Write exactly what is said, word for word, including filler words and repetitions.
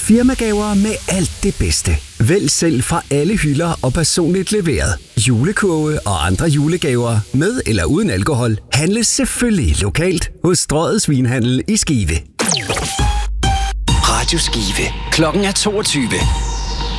Firmagaver med alt det bedste. Vælg selv fra alle hylder og personligt leveret. Julekurve og andre julegaver med eller uden alkohol handles selvfølgelig lokalt hos Strøget Svinhandel i Skive. Radio Skive. Klokken er toogtyve.